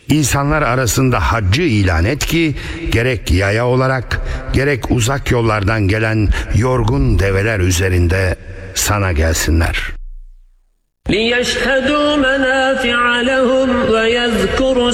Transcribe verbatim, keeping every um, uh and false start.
İnsanlar arasında haccı ilan et ki gerek yaya olarak gerek uzak yollardan gelen yorgun develer üzerinde sana gelsinler. لِيَشْهَدُوا مَنَافِعَ لَهُمْ وَيَذْكُرُوا